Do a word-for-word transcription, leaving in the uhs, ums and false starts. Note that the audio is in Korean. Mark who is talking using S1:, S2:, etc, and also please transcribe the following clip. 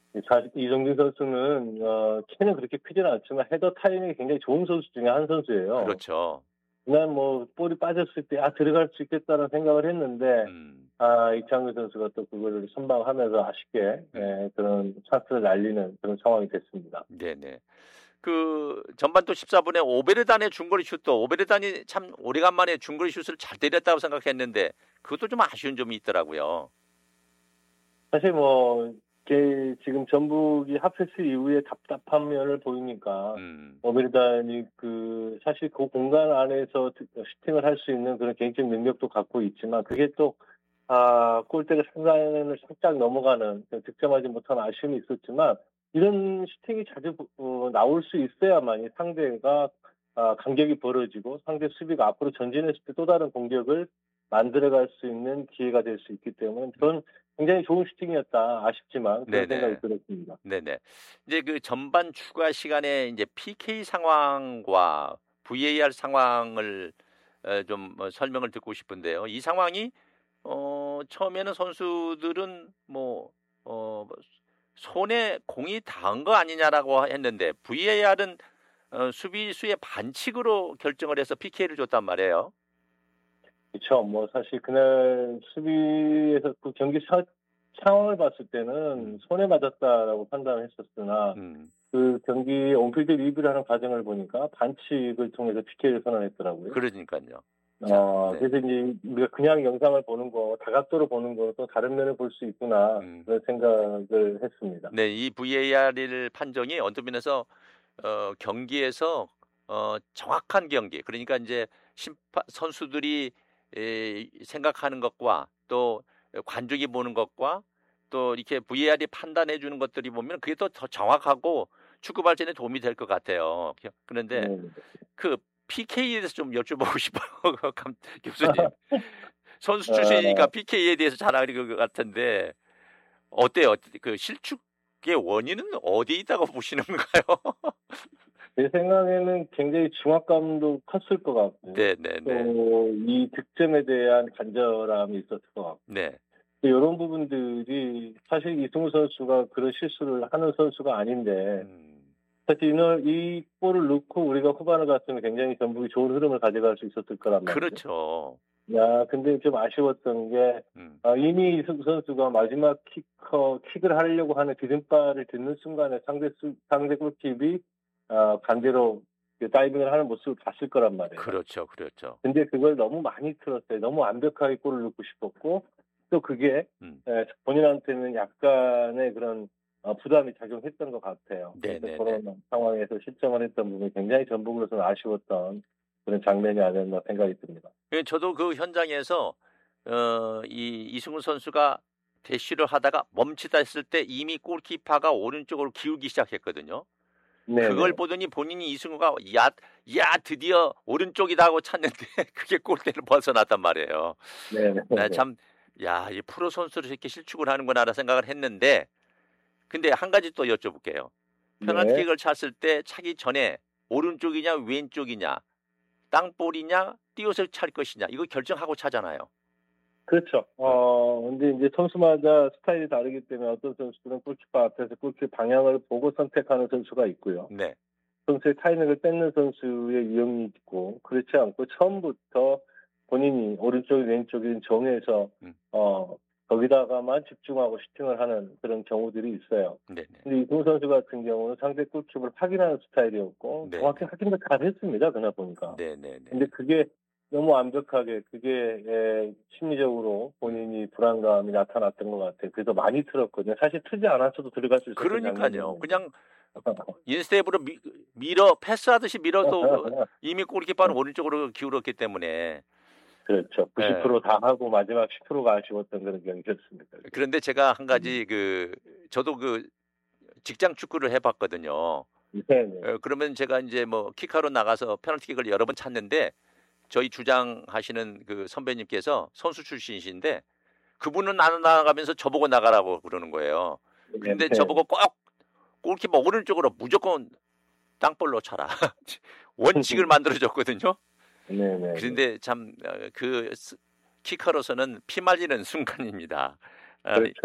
S1: 사실 이정진 선수는 어, 키는 그렇게 크지는 않지만 헤더 타이밍이 굉장히 좋은 선수 중에 한 선수예요.
S2: 그렇죠.
S1: 그냥 뭐 볼이 빠졌을 때 아 들어갈 수 있겠다는 생각을 했는데
S2: 음.
S1: 아 이창규 선수가 또 그거를 선방하면서 아쉽게
S2: 음.
S1: 예, 그런 찬스를 날리는 그런 상황이 됐습니다.
S2: 네네. 그 전반 또 십사 분에 오베르단의 중거리 슛도 오베르단이 참 오래간만에 중거리 슛을 잘 때렸다고 생각했는데 그것도 좀 아쉬운 점이 있더라고요.
S1: 사실 뭐 이게 지금 전북이 핫패스 이후에 답답한 면을 보이니까
S2: 음.
S1: 오베르단이 그 사실 그 공간 안에서 슈팅을 할 수 있는 그런 개인적 능력도 갖고 있지만 그게 또 아, 골대를 상단을 살짝 넘어가는 득점하지 못한 아쉬움이 있었지만 이런 슈팅이 자주 어, 나올 수 있어야만이 상대가 아, 간격이 벌어지고 상대 수비가 앞으로 전진했을 때 또 다른 공격을 만들어갈 수 있는 기회가 될 수 있기 때문에 저는 굉장히 좋은 슈팅이었다. 아쉽지만 그런
S2: 네네.
S1: 생각이 들었습니다.
S2: 네네. 이제 그 전반 추가 시간에 이제 피케이 상황과 브이에이알 상황을 어, 좀 어, 설명을 듣고 싶은데요. 이 상황이 어, 처음에는 선수들은 뭐 어, 손에 공이 닿은 거 아니냐라고 했는데 브이에이알은 어, 수비수의 반칙으로 결정을 해서 피케이를 줬단 말이에요.
S1: 그렇죠. 뭐 사실 그날 수비에서 그 경기 사, 상황을 봤을 때는
S2: 음.
S1: 손에 맞았다라고 판단을 했었으나
S2: 음.
S1: 그 경기 온필드 리뷰를 하는 과정을 보니까 반칙을 통해서 피케이를 선언했더라고요.
S2: 그러니까요.
S1: 어,
S2: 네.
S1: 그래서 이제 우리가 그냥 영상을 보는 거, 다각도로 보는 거 또 다른 면을 볼 수 있구나
S2: 음.
S1: 그런 생각을 했습니다.
S2: 네, 이 브이에이알 판정이 어떤 면에서 어, 경기에서 어, 정확한 경기, 그러니까 이제 심판 선수들이 에, 생각하는 것과 또 관중이 보는 것과 또 이렇게 브이에이알이 판단해 주는 것들이 보면 그게 또 더 정확하고 축구 발전에 도움이 될 것 같아요. 그런데
S1: 네.
S2: 그 피케이에 대해서 좀 여쭤보고 싶어요, 감- 교수님. 선수 출신이니까
S1: 아,
S2: 피케이에 대해서 잘 알 것 같은데 어때요? 그 실축의 원인은 어디에 있다고 보시는 건가요?
S1: 제 생각에는 굉장히 중압감도 컸을 것 같고
S2: 네, 네, 네.
S1: 또 이 득점에 대한 간절함이 있었을 것 같고
S2: 네.
S1: 이런 부분들이 사실 이승우 선수가 그런 실수를 하는 선수가 아닌데
S2: 음.
S1: 사실 이날 이 골을 넣고 우리가 후반을 갔으면 굉장히 전북이 좋은 흐름을 가져갈 수 있었을 거란 말이죠.
S2: 그렇죠.
S1: 야, 근데 좀 아쉬웠던 게
S2: 음.
S1: 아, 이미 이승우 선수가 마지막 킥커 킥을 하려고 하는 디딤발을 딛는 순간에 상대 수, 상대 골킵이 아, 반대로 그 다이빙을 하는 모습을 봤을 거란 말이에요.
S2: 그렇죠. 그렇죠.
S1: 근데 그걸 너무 많이 틀었어요. 너무 완벽하게 골을 넣고 싶었고 또 그게
S2: 음.
S1: 에, 본인한테는 약간의 그런 어, 부담이 작용했던 것 같아요.
S2: 네,
S1: 그래서
S2: 네, 네.
S1: 그런 상황에서 실점을 했던 부분이 굉장히 전북으로서는 아쉬웠던 그런 장면이 아니었나 생각이 듭니다.
S2: 예, 저도 그 현장에서 어, 이 이승우 선수가 대쉬를 하다가 멈칫다 했을 때 이미 골키퍼가 오른쪽으로 기울기 시작했거든요. 그걸
S1: 네네.
S2: 보더니 본인이 이승우가 야, 야 드디어 오른쪽이다 하고 찾는데 그게 골대를 벗어났단 말이에요.
S1: 네네.
S2: 나 참, 야, 이 프로 선수로 이렇게 실축을 하는구나라는 생각을 했는데, 근데 한 가지 또 여쭤볼게요.
S1: 네.
S2: 페널티킥을 찼을 때 차기 전에 오른쪽이냐 왼쪽이냐 땅볼이냐 띄어서 찰 것이냐 이거 결정하고 차잖아요.
S1: 그렇죠.
S2: 어.
S1: 어, 근데 이제 선수마다 스타일이 다르기 때문에 어떤 선수들은 골키퍼 앞에서 골키퍼 방향을 보고 선택하는 선수가 있고요.
S2: 네.
S1: 선수의 타이밍을 뺏는 선수의 유형이 있고 그렇지 않고 처음부터 본인이 오른쪽이 왼쪽인 정해서
S2: 음.
S1: 어 거기다가만 집중하고 슈팅을 하는 그런 경우들이 있어요.
S2: 네네.
S1: 근데 이승우 선수 같은 경우는 상대 골키퍼를 확인하는 스타일이었고
S2: 네네.
S1: 정확히 확인도 잘했습니다. 그날 보니까.
S2: 네네네.
S1: 근데 그게 너무 완벽하게 그게 에, 심리적으로 본인이 불안감이 나타났던 것 같아요. 그래서 많이 틀었거든요. 사실 틀지 않았어도 들어갈 수 있었던
S2: 그러니까요.
S1: 장면이었는데.
S2: 그냥 인스텝으로 미, 밀어 패스하듯이 밀어도 이미 골키퍼는 오른쪽으로 기울었기 때문에.
S1: 그렇죠. 구십 퍼센트
S2: 예.
S1: 다 하고 마지막 십 퍼센트가 아쉬웠던 그런 경기였습니다.
S2: 그런데 제가 한
S1: 음.
S2: 가지 그 저도 그 직장 축구를 해봤거든요.
S1: 네네.
S2: 어, 그러면 제가 이제 뭐 킥하러 나가서 페널티킥을 여러 번 찼는데 저희 주장하시는 그 선배님께서 선수 출신이신데 그분은 안 나가면서 저보고 나가라고 그러는 거예요. 근데
S1: 네네.
S2: 저보고 꼭 골키퍼 오른쪽으로 무조건 땅볼로 쳐라. 원칙을 만들어줬거든요.
S1: 네네.
S2: 그런데 참 그 키커로서는 피 말리는 순간입니다. 아,
S1: 그렇죠.